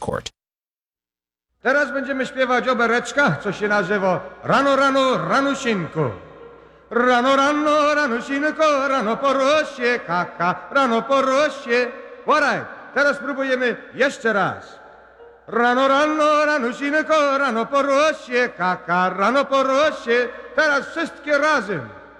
court. Teraz będziemy śpiewać obereczka, co się nazywa Rano, rano, ranusinku. Rano, rano, ranusinko, rano po rosie, kaka, rano po rosie. Oraj, teraz spróbujemy jeszcze raz. Rano, rano, ranusinko, rano po rosie, kaka, rano po rosie. Teraz wszystkie razem.